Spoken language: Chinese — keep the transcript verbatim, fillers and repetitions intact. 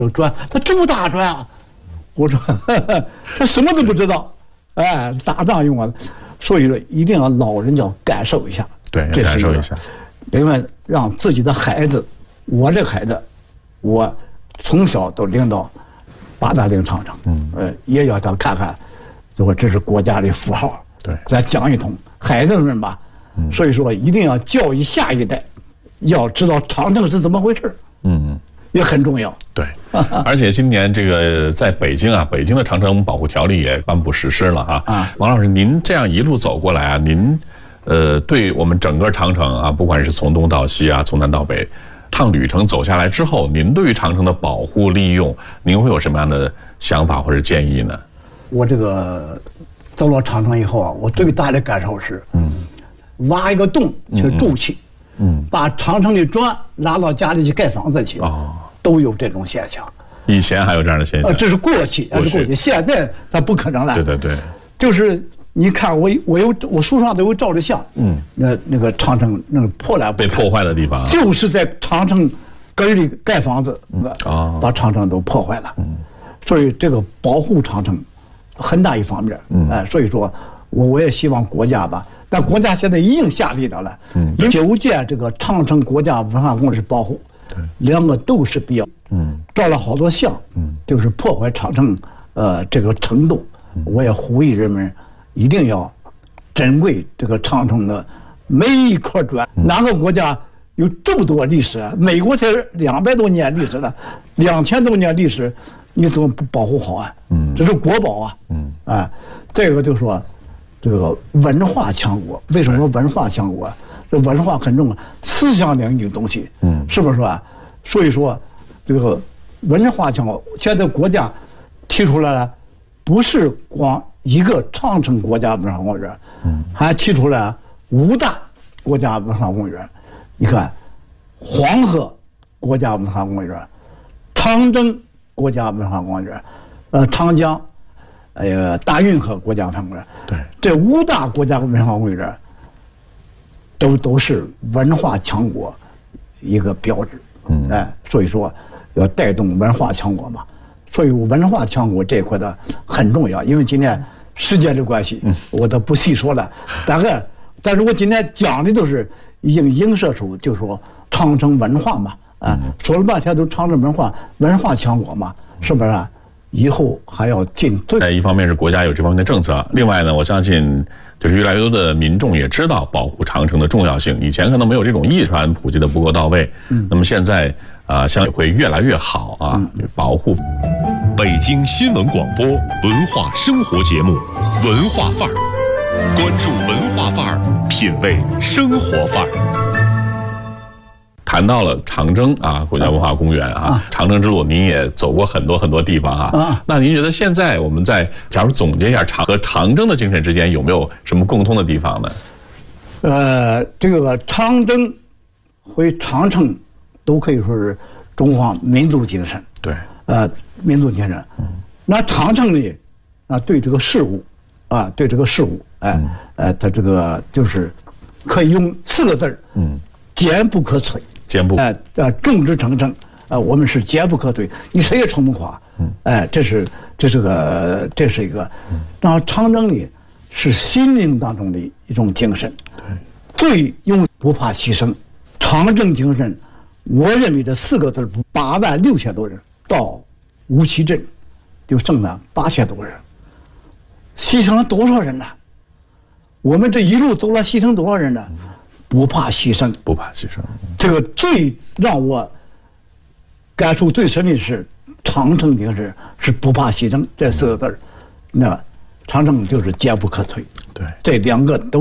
有砖，他这么大砖啊！我说呵呵他什么都不知道，哎，打仗用啊，所以说一定要老人要感受一下， 对， 这感受一下。 另外，让自己的孩子，我这孩子，我从小都领到八达岭长城，嗯，呃，也要他看看，就说这是国家的符号， 对， 咱讲一通，孩子们吧，嗯，所以说一定要教育下一代，要知道长城是怎么回事，嗯。也很重要， 对，而且今年这个在北京啊，北京的长城保护条例也颁布实施了哈。啊，王老师，您这样一路走过来啊，您，呃，对我们整个长城啊，不管是从东到西啊，从南到北，趟旅程走下来之后，您对于长城的保护利用，您会有什么样的想法或者建议呢？ 我这个走了长城以后啊，我最大的感受是，嗯，挖一个洞去住去。嗯，把长城的砖拉到家里去盖房子去，哦，都有这种现象。 以前还有这样的现象？ 呃，这是过去，这是过去，现在它不可能了。 对对对， 就是你看我我有我书上都有照着相，嗯，那那个长城那个破烂被破坏的地方， 就是在长城根里盖房子，啊，把长城都破坏了。嗯，所以这个保护长城很大一方面，嗯，哎，所以说我我也希望国家吧。但国家现在已经下力量了，嗯，九届这个长城国家文化公园保护，对，两个都是必要，嗯，照了好多相，嗯，就是破坏长城，呃，这个程度，我也呼吁人们一定要珍贵这个长城的每一块砖。哪个国家有这么多历史？美国才两百多年历史了，两千多年历史，你怎么不保护好啊？嗯，这是国宝啊，嗯，啊，这个就说。这个文化强国，为什么说文化强国？这文化很重要，思想领域的东西，嗯，是不是说？所以说，这个文化强国，现在国家提出来了，不是光一个长城国家文化公园，嗯，还提出来五大国家文化公园。你看，黄河国家文化公园，长征国家文化公园，呃，长江。呃，大运河国家文化公园，对，这五大国家文化公园，都都是文化强国一个标志，嗯，哎，所以说要带动文化强国嘛，所以文化强国这一块的很重要。因为今天时间的关系，嗯，我都不细说了，大概，但是我今天讲的都是已经映射出，就说长城文化嘛，啊，说了半天都长城文化，文化强国嘛，是不是啊？以后还要进退。 一方面是国家有这方面的政策，另外呢，我相信就是越来越多的民众也知道保护长城的重要性。以前可能没有这种艺传普及的不够到位，嗯，那么现在啊，相信会越来越好啊，嗯，保护。 北京新闻广播文化生活节目《文化范儿》，关注文化范儿，品味生活范儿。 谈到了长征啊，国家文化公园啊，啊长征之路您也走过很多很多地方啊。啊那您觉得现在我们在假如总结一下长和长征的精神之间有没有什么共通的地方呢？ 呃，这个长征和长城都可以说是中华民族精神。 对。 呃，民族精神。嗯。那长城呢，啊，对这个事物，啊，对这个事物，哎，嗯、呃，它这个就是可以用四个字儿，嗯，坚不可摧。 坚不， 哎，呃，众志成城，呃，我们是坚不可摧，你谁也冲不垮，嗯，哎，这是这是个这是一个，然后长征呢是心灵当中的一种精神，对，最用不怕牺牲，长征精神，我认为这四个字，八万六千多人到乌旗镇，就剩了八千多人，牺牲了多少人呢？我们这一路走了，牺牲多少人呢？不怕牺牲， 不怕牺牲。 这个最让我感触最深的是长城精神，是不怕牺牲这四个字儿。那长城就是坚不可摧。 对， 这两个都。